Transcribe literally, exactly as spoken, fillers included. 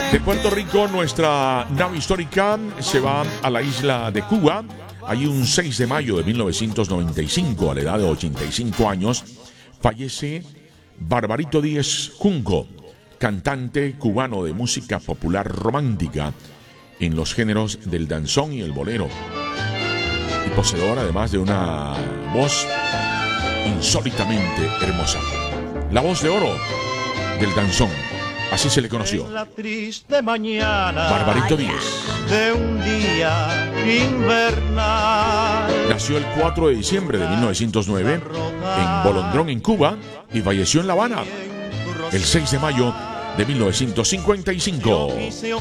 De Puerto Rico, nuestra nave histórica se va a la isla de Cuba. Hay un seis de mayo de mil novecientos noventa y cinco, a la edad de ochenta y cinco años, fallece Barbarito Díez Junco, cantante cubano de música popular romántica en los géneros del danzón y el bolero, y poseedor además de una voz insólitamente hermosa. La voz de oro del danzón, así se le conoció. En la triste mañana Barbarito Díez. de un día invernal. Nació el cuatro de diciembre de mil novecientos nueve en Bolondrón, en Cuba, y falleció en La Habana el seis de mayo de mil novecientos cincuenta y cinco.